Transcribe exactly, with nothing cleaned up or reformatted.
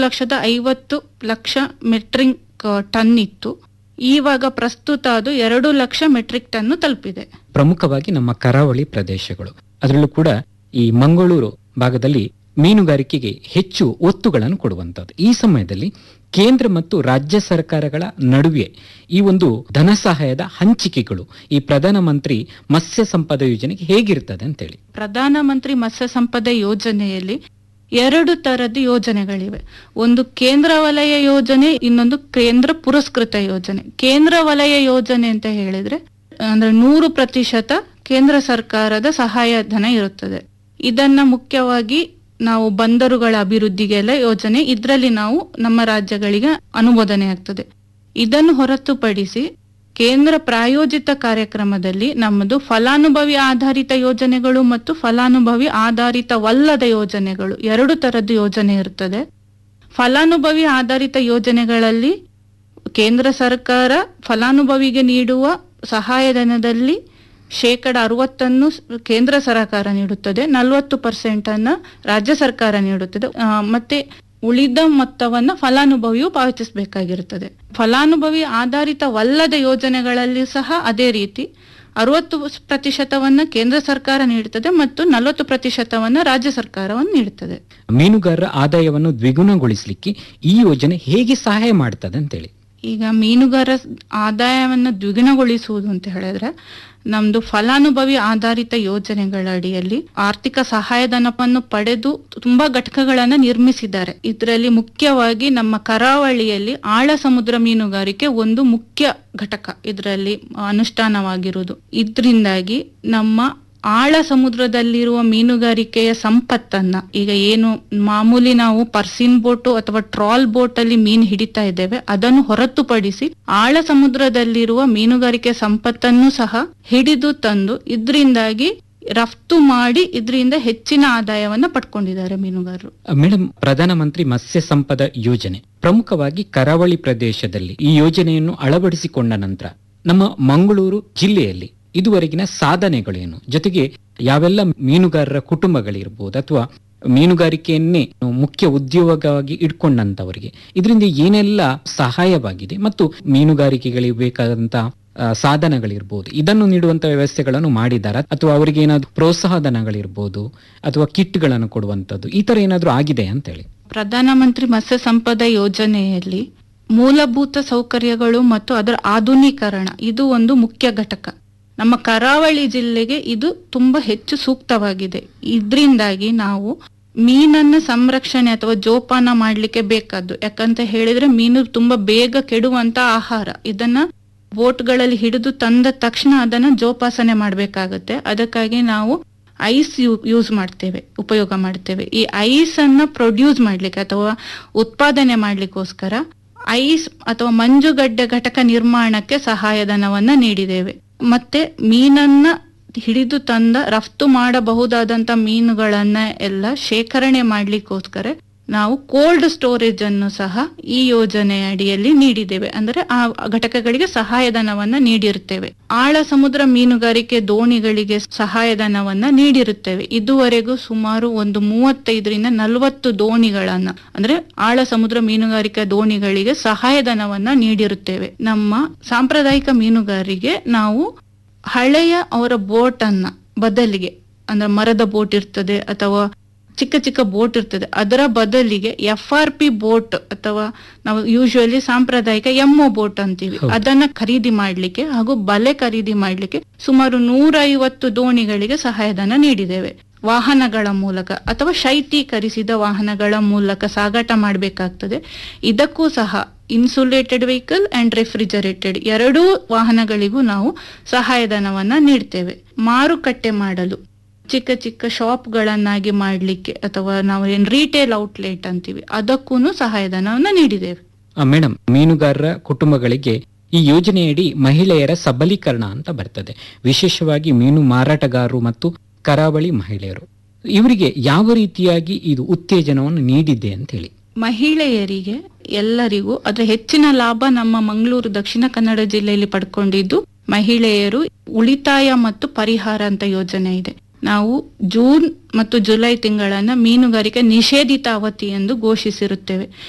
ಲಕ್ಷದ ಐವತ್ತು lakh metric ton ಇತ್ತು. ಇವಾಗ ಪ್ರಸ್ತುತ ಅದು ಎರಡು ಲಕ್ಷ ಮೆಟ್ರಿಕ್ ಟನ್ ತಲುಪಿದೆ. ಪ್ರಮುಖವಾಗಿ ನಮ್ಮ ಕರಾವಳಿ ಪ್ರದೇಶಗಳು, ಅದರಲ್ಲೂ ಕೂಡ ಈ ಮಂಗಳೂರು ಭಾಗದಲ್ಲಿ ಮೀನುಗಾರಿಕೆಗೆ ಹೆಚ್ಚು ಒತ್ತುಗಳನ್ನು ಕೊಡುವಂತದ್ದು. ಈ ಸಮಯದಲ್ಲಿ ಕೇಂದ್ರ ಮತ್ತು ರಾಜ್ಯ ಸರ್ಕಾರಗಳ ನಡುವೆ ಈ ಒಂದು ಧನ ಸಹಾಯದ ಹಂಚಿಕೆಗಳು ಈ ಪ್ರಧಾನಮಂತ್ರಿ ಮತ್ಸ್ಯ ಸಂಪದ ಯೋಜನೆಗೆ ಹೇಗಿರ್ತದೆ ಅಂತೇಳಿ. ಪ್ರಧಾನಮಂತ್ರಿ ಮತ್ಸ್ಯ ಸಂಪದ ಯೋಜನೆಯಲ್ಲಿ ಎರಡು ತರದ ಯೋಜನೆಗಳಿವೆ. ಒಂದು ಕೇಂದ್ರ ವಲಯ ಯೋಜನೆ, ಇನ್ನೊಂದು ಕೇಂದ್ರ ಪುರಸ್ಕೃತ ಯೋಜನೆ. ಕೇಂದ್ರ ವಲಯ ಯೋಜನೆ ಅಂತ ಹೇಳಿದ್ರೆ ಅಂದ್ರೆ ನೂರು ಪ್ರತಿಶತ ಕೇಂದ್ರ ಸರ್ಕಾರದ ಸಹಾಯಧನ ಇರುತ್ತದೆ. ಇದನ್ನ ಮುಖ್ಯವಾಗಿ ನಾವು ಬಂದರುಗಳ ಅಭಿವೃದ್ಧಿಗೆಲ್ಲ ಯೋಜನೆ, ಇದರಲ್ಲಿ ನಾವು ನಮ್ಮ ರಾಜ್ಯಗಳಿಗೆ ಅನುಮೋದನೆ ಆಗ್ತದೆ. ಇದನ್ನು ಹೊರತುಪಡಿಸಿ ಕೇಂದ್ರ ಪ್ರಾಯೋಜಿತ ಕಾರ್ಯಕ್ರಮದಲ್ಲಿ ನಮ್ಮದು ಫಲಾನುಭವಿ ಆಧಾರಿತ ಯೋಜನೆಗಳು ಮತ್ತು ಫಲಾನುಭವಿ ಆಧಾರಿತವಲ್ಲದ ಯೋಜನೆಗಳು ಎರಡು ತರದ ಯೋಜನೆ ಇರ್ತದೆ. ಫಲಾನುಭವಿ ಆಧಾರಿತ ಯೋಜನೆಗಳಲ್ಲಿ ಕೇಂದ್ರ ಸರ್ಕಾರ ಫಲಾನುಭವಿಗೆ ನೀಡುವ ಸಹಾಯಧನದಲ್ಲಿ ಶೇಕಡ ಅರವತ್ತನ್ನು ಕೇಂದ್ರ ಸರ್ಕಾರ ನೀಡುತ್ತದೆ, ನಲವತ್ತು ಪರ್ಸೆಂಟ್ ಅನ್ನ ರಾಜ್ಯ ಸರ್ಕಾರ ನೀಡುತ್ತದೆ. ಮತ್ತೆ ಉಳಿದ ಮೊತ್ತವನ್ನ ಫಲಾನುಭವಿಯು ಪಾವತಿಸಬೇಕಾಗಿರುತ್ತದೆ. ಫಲಾನುಭವಿ ಆಧಾರಿತವಲ್ಲದ ಯೋಜನೆಗಳಲ್ಲಿ ಸಹ ಅದೇ ರೀತಿ ಅರವತ್ತು ಪ್ರತಿಶತವನ್ನ ಕೇಂದ್ರ ಸರ್ಕಾರ ನೀಡುತ್ತದೆ ಮತ್ತು ನಲವತ್ತು ಪ್ರತಿಶತವನ್ನ ರಾಜ್ಯ ಸರ್ಕಾರವನ್ನು ನೀಡುತ್ತದೆ. ಮೀನುಗಾರರ ಆದಾಯವನ್ನು ದ್ವಿಗುಣಗೊಳಿಸಲಿಕ್ಕೆ ಈ ಯೋಜನೆ ಹೇಗೆ ಸಹಾಯ ಮಾಡ್ತದೆ ಅಂತೇಳಿ. ಈಗ ಮೀನುಗಾರ ಆದಾಯವನ್ನು ದ್ವಿಗುಣಗೊಳಿಸುವುದು ಅಂತ ಹೇಳಿದ್ರೆ ನಮ್ದು ಫಲಾನುಭವಿ ಆಧಾರಿತ ಯೋಜನೆಗಳ ಅಡಿಯಲ್ಲಿ ಆರ್ಥಿಕ ಸಹಾಯಧನವನ್ನು ಪಡೆದು ತುಂಬಾ ಘಟಕಗಳನ್ನ ನಿರ್ಮಿಸಿದ್ದಾರೆ. ಇದರಲ್ಲಿ ಮುಖ್ಯವಾಗಿ ನಮ್ಮ ಕರಾವಳಿಯಲ್ಲಿ ಆಳ ಸಮುದ್ರ ಮೀನುಗಾರಿಕೆ ಒಂದು ಮುಖ್ಯ ಘಟಕ ಇದರಲ್ಲಿ ಅನುಷ್ಠಾನವಾಗಿರುವುದು. ಇದರಿಂದಾಗಿ ನಮ್ಮ ಆಳ ಸಮುದ್ರದಲ್ಲಿರುವ ಮೀನುಗಾರಿಕೆಯ ಸಂಪತ್ತನ್ನ, ಈಗ ಏನು ಮಾಮೂಲಿ ನಾವು ಪರ್ಸಿನ್ ಬೋಟು ಅಥವಾ ಟ್ರಾಲ್ ಬೋಟ್ ಅಲ್ಲಿ ಮೀನು ಹಿಡಿತಾ ಇದ್ದೇವೆ, ಅದನ್ನು ಹೊರತುಪಡಿಸಿ ಆಳ ಸಮುದ್ರದಲ್ಲಿರುವ ಮೀನುಗಾರಿಕೆ ಸಂಪತ್ತನ್ನು ಸಹ ಹಿಡಿದು ತಂದು ಇದರಿಂದಾಗಿ ರಫ್ತು ಮಾಡಿ ಇದರಿಂದ ಹೆಚ್ಚಿನ ಆದಾಯವನ್ನ ಪಡ್ಕೊಂಡಿದ್ದಾರೆ ಮೀನುಗಾರರು. ಮೇಡಮ್, ಪ್ರಧಾನಮಂತ್ರಿ ಮತ್ಸ್ಯ ಸಂಪದ ಯೋಜನೆ ಪ್ರಮುಖವಾಗಿ ಕರಾವಳಿ ಪ್ರದೇಶದಲ್ಲಿ ಈ ಯೋಜನೆಯನ್ನು ಅಳವಡಿಸಿಕೊಂಡ ನಂತರ ನಮ್ಮ ಮಂಗಳೂರು ಜಿಲ್ಲೆಯಲ್ಲಿ ಇದುವರೆಗಿನ ಸಾಧನೆಗಳೇನು, ಜೊತೆಗೆ ಯಾವೆಲ್ಲ ಮೀನುಗಾರರ ಕುಟುಂಬಗಳಿರ್ಬೋದು ಅಥವಾ ಮೀನುಗಾರಿಕೆಯನ್ನೇ ಮುಖ್ಯ ಉದ್ಯೋಗವಾಗಿ ಇಟ್ಕೊಂಡಂತವರಿಗೆ ಇದರಿಂದ ಏನೆಲ್ಲ ಸಹಾಯವಾಗಿದೆ ಮತ್ತು ಮೀನುಗಾರಿಕೆಗಳಿಗೆ ಬೇಕಾದಂತಹ ಸಾಧನಗಳಿರ್ಬೋದು ಇದನ್ನು ನೀಡುವಂತ ವ್ಯವಸ್ಥೆಗಳನ್ನು ಮಾಡಿದಾರ ಅಥವಾ ಅವರಿಗೆ ಏನಾದ್ರು ಪ್ರೋತ್ಸಾಹಧನಗಳಿರ್ಬೋದು ಅಥವಾ ಕಿಟ್ಗಳನ್ನು ಕೊಡುವಂತದ್ದು ಈ ತರ ಏನಾದ್ರು ಆಗಿದೆ ಅಂತ ಹೇಳಿ. ಪ್ರಧಾನಮಂತ್ರಿ ಮತ್ಸ್ಯ ಸಂಪದ ಯೋಜನೆಯಲ್ಲಿ ಮೂಲಭೂತ ಸೌಕರ್ಯಗಳು ಮತ್ತು ಅದರ ಆಧುನೀಕರಣ ಇದು ಒಂದು ಮುಖ್ಯ ಘಟಕ. ನಮ್ಮ ಕರಾವಳಿ ಜಿಲ್ಲೆಗೆ ಇದು ತುಂಬಾ ಹೆಚ್ಚು ಸೂಕ್ತವಾಗಿದೆ. ಇದರಿಂದಾಗಿ ನಾವು ಮೀನನ್ನ ಸಂರಕ್ಷಣೆ ಅಥವಾ ಜೋಪಾನ ಮಾಡ್ಲಿಕ್ಕೆ ಬೇಕಾದ್ದು, ಯಾಕಂತ ಹೇಳಿದ್ರೆ ಮೀನು ತುಂಬಾ ಬೇಗ ಕೆಡುವಂತ ಆಹಾರ. ಇದನ್ನ ಬೋಟ್ಗಳಲ್ಲಿ ಹಿಡಿದು ತಂದ ತಕ್ಷಣ ಅದನ್ನ ಜೋಪಾಸನೆ ಮಾಡ್ಬೇಕಾಗತ್ತೆ. ಅದಕ್ಕಾಗಿ ನಾವು ಐಸ್ ಯೂಸ್ ಮಾಡ್ತೇವೆ, ಉಪಯೋಗ ಮಾಡ್ತೇವೆ. ಈ ಐಸ್ ಅನ್ನ ಪ್ರೊಡ್ಯೂಸ್ ಮಾಡ್ಲಿಕ್ಕೆ ಅಥವಾ ಉತ್ಪಾದನೆ ಮಾಡ್ಲಿಕ್ಕೋಸ್ಕರ ಐಸ್ ಅಥವಾ ಮಂಜುಗಡ್ಡೆ ಘಟಕ ನಿರ್ಮಾಣಕ್ಕೆ ಸಹಾಯಧನವನ್ನ ನೀಡಿದ್ದೇವೆ. ಮತ್ತೆ ಮೀನನ್ನ ಹಿಡಿದು ತಂದ ರಫ್ತು ಮಾಡಬಹುದಾದಂತ ಮೀನುಗಳನ್ನ ಎಲ್ಲ ಶೇಖರಣೆ ಮಾಡ್ಲಿಕ್ಕೋಸ್ಕರ ನಾವು ಕೋಲ್ಡ್ ಸ್ಟೋರೇಜ್ ಅನ್ನು ಸಹ ಈ ಯೋಜನೆಯ ಅಡಿಯಲ್ಲಿ ನೀಡಿದ್ದೇವೆ. ಅಂದ್ರೆ ಆ ಘಟಕಗಳಿಗೆ ಸಹಾಯಧನವನ್ನ ನೀಡಿರುತ್ತೇವೆ. ಆಳ ಸಮುದ್ರ ಮೀನುಗಾರಿಕೆ ದೋಣಿಗಳಿಗೆ ಸಹಾಯಧನವನ್ನ ನೀಡಿರುತ್ತೇವೆ. ಇದುವರೆಗೂ ಸುಮಾರು ಒಂದು ಮೂವತ್ತೈದರಿಂದ ನಲವತ್ತು ದೋಣಿಗಳನ್ನ ಅಂದ್ರೆ ಆಳ ಸಮುದ್ರ ಮೀನುಗಾರಿಕೆ ದೋಣಿಗಳಿಗೆ ಸಹಾಯಧನವನ್ನ ನೀಡಿರುತ್ತೇವೆ. ನಮ್ಮ ಸಾಂಪ್ರದಾಯಿಕ ಮೀನುಗಾರಿಗೆ ನಾವು ಹಳೆಯ ಅವರ ಬೋಟ್ ಅನ್ನ ಬದಲಿಗೆ, ಅಂದ್ರೆ ಮರದ ಬೋಟ್ ಇರ್ತದೆ ಅಥವಾ ಚಿಕ್ಕ ಚಿಕ್ಕ ಬೋಟ್ ಇರ್ತದೆ, ಅದರ ಬದಲಿಗೆ ಎಫ್ ಆರ್ ಪಿ ಬೋಟ್ ಅಥವಾ ನಾವು ಯೂಶುವಲಿ ಸಾಂಪ್ರದಾಯಿಕ ಎಮ್ಒ ಬೋಟ್ ಅಂತೀವಿ, ಅದನ್ನ ಖರೀದಿ ಮಾಡ್ಲಿಕ್ಕೆ ಹಾಗೂ ಬಲೆ ಖರೀದಿ ಮಾಡ್ಲಿಕ್ಕೆ ಸುಮಾರು ನೂರ ಐವತ್ತು ದೋಣಿಗಳಿಗೆ ಸಹಾಯಧನ ನೀಡಿದ್ದೇವೆ. ವಾಹನಗಳ ಮೂಲಕ ಅಥವಾ ಶೈತ್ಯೀಕರಿಸಿದ ವಾಹನಗಳ ಮೂಲಕ ಸಾಗಾಟ ಮಾಡಬೇಕಾಗ್ತದೆ. ಇದಕ್ಕೂ ಸಹ ಇನ್ಸುಲೇಟೆಡ್ ವೆಹಿಕಲ್ ಅಂಡ್ ರೆಫ್ರಿಜರೇಟೆಡ್ ಎರಡೂ ವಾಹನಗಳಿಗೂ ನಾವು ಸಹಾಯಧನವನ್ನ ನೀಡ್ತೇವೆ. ಮಾರುಕಟ್ಟೆ ಮಾಡಲು ಚಿಕ್ಕ ಚಿಕ್ಕ ಶಾಪ್ಗಳನ್ನಾಗಿ ಮಾಡ್ಲಿಕ್ಕೆ ಅಥವಾ ನಾವು ಏನ್ ರಿಟೇಲ್ ಔಟ್ಲೆಟ್ ಅಂತೀವಿ ಅದಕ್ಕೂ ಸಹಾಯಧನವನ್ನ ನೀಡಿದ್ದೇವೆ. ಮೇಡಮ್, ಮೀನುಗಾರರ ಕುಟುಂಬಗಳಿಗೆ ಈ ಯೋಜನೆಯಡಿ ಮಹಿಳೆಯರ ಸಬಲೀಕರಣ ಅಂತ ಬರ್ತದೆ. ವಿಶೇಷವಾಗಿ ಮೀನು ಮಾರಾಟಗಾರರು ಮತ್ತು ಕರಾವಳಿ ಮಹಿಳೆಯರು, ಇವರಿಗೆ ಯಾವ ರೀತಿಯಾಗಿ ಇದು ಉತ್ತೇಜನವನ್ನು ನೀಡಿದೆ ಅಂತ ಹೇಳಿ. ಮಹಿಳೆಯರಿಗೆ ಎಲ್ಲರಿಗೂ ಅದರ ಹೆಚ್ಚಿನ ಲಾಭ ನಮ್ಮ ಮಂಗಳೂರು ದಕ್ಷಿಣ ಕನ್ನಡ ಜಿಲ್ಲೆಯಲ್ಲಿ ಪಡ್ಕೊಂಡಿದ್ದು ಮಹಿಳೆಯರು ಉಳಿತಾಯ ಮತ್ತು ಪರಿಹಾರ ಅಂತ ಯೋಜನೆ ಇದೆ. ನಾವು ಜೂನ್ ಮತ್ತು ಜುಲೈ ತಿಂಗಳನ್ನ ಮೀನುಗಾರಿಕೆ ನಿಷೇಧಿತ ಅವಧಿ ಎಂದು ಘೋಷಿಸಿರುತ್ತೇವೆ.